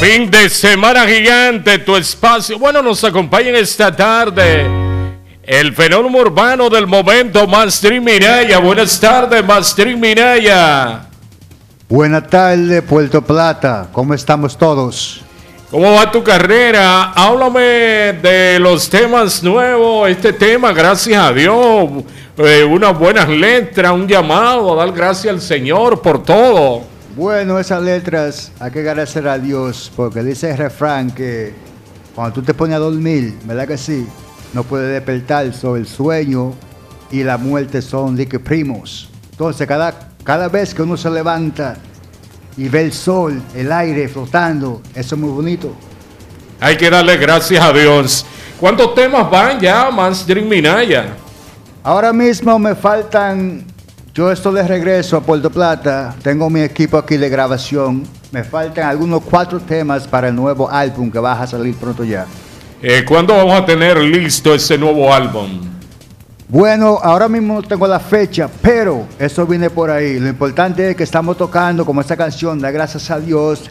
Fin de semana gigante, tu espacio. Bueno, nos acompañan esta tarde el fenómeno urbano del momento, Mastering Minaya. Buenas tardes, Mastering Minaya. Buenas tardes, Puerto Plata. ¿Cómo estamos todos? ¿Cómo va tu carrera? Háblame de los temas nuevos. Este tema, gracias a Dios, unas buenas letras, un llamado a dar gracias al Señor por todo. Bueno, esas letras hay que agradecer a Dios, porque dice el refrán que cuando tú te pones a dormir, ¿verdad que sí? No puedes despertar, sobre el sueño y la muerte son de que primos. Entonces, cada vez que uno se levanta y ve el sol, el aire flotando, eso es muy bonito. Hay que darle gracias a Dios. ¿Cuántos temas van ya, Mastering Minaya? Ahora mismo me faltan... Yo estoy de regreso a Puerto Plata, tengo mi equipo aquí de grabación, me faltan algunos 4 temas para el nuevo álbum que va a salir pronto ya. ¿Cuándo vamos a tener listo ese nuevo álbum? Bueno, ahora mismo no tengo la fecha, pero eso viene por ahí. Lo importante es que estamos tocando como esta canción, da gracias a Dios,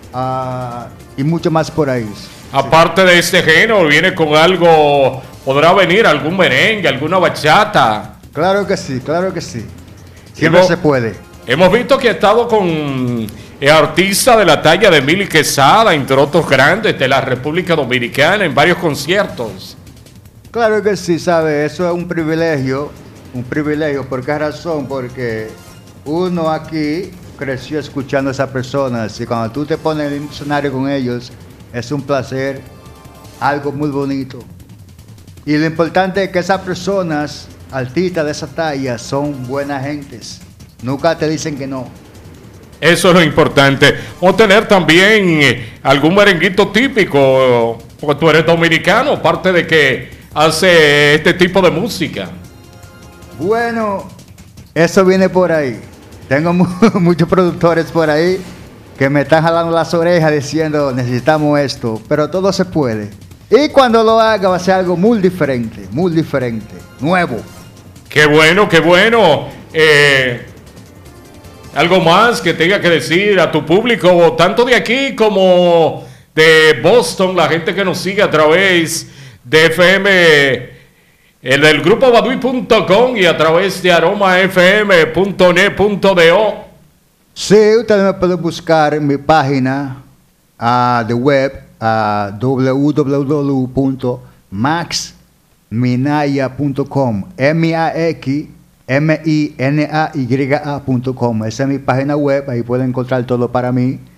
y mucho más por ahí. Aparte de este género, viene con algo, podrá venir algún merengue, alguna bachata. Claro que sí, claro que sí. Siempre se puede. Hemos visto que ha estado con artistas de la talla de Mili Quesada, entre otros grandes de la República Dominicana, en varios conciertos. Claro que sí, ¿sabe? Eso es un privilegio. ¿Por qué razón? Porque uno aquí creció escuchando a esas personas y cuando tú te pones en el escenario con ellos, es un placer, algo muy bonito. Y lo importante es que esas personas... artistas de esa talla son buenas gentes. Nunca te dicen que no. Eso es lo importante. O tener también algún merenguito típico, porque tú eres dominicano, aparte de que hace este tipo de música. Bueno, eso viene por ahí. Tengo muchos productores por ahí que me están jalando las orejas diciendo necesitamos esto, pero todo se puede. Y cuando lo haga va a ser algo muy diferente, nuevo. Qué bueno, qué bueno. Algo más que tenga que decir a tu público, tanto de aquí como de Boston, la gente que nos sigue a través de FM, el del grupo Badui.com y a través de aromafm.net.do. Sí, ustedes me pueden buscar en mi página de web www.maxminaya.com maxminaya.com. Esa es mi página web, ahí pueden encontrar todo para mí.